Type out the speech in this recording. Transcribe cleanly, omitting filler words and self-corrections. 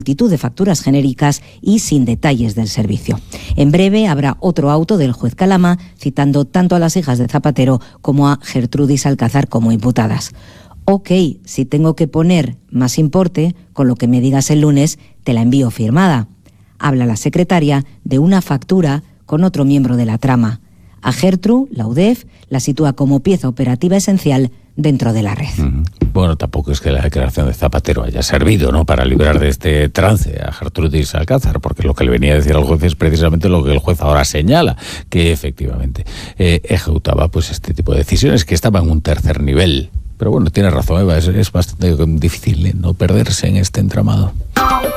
multitud de facturas genéricas y sin detalles del servicio. En breve habrá otro auto del juez Calama citando tanto a las hijas de Zapatero como a Gertrudis Alcázar como imputadas. Ok, si tengo que poner más importe, con lo que me digas el lunes, te la envío firmada. Habla la secretaria de una factura con otro miembro de la trama. A Gertru, la UDEF, la sitúa como pieza operativa esencial dentro de la red. Bueno, tampoco es que la declaración de Zapatero haya servido, ¿no?, para librar de este trance a Gertrudis Alcázar, porque lo que le venía a decir al juez es precisamente lo que el juez ahora señala, que efectivamente ejecutaba pues este tipo de decisiones, que estaba en un tercer nivel. Pero bueno, tiene razón, Eva, es bastante difícil no perderse en este entramado.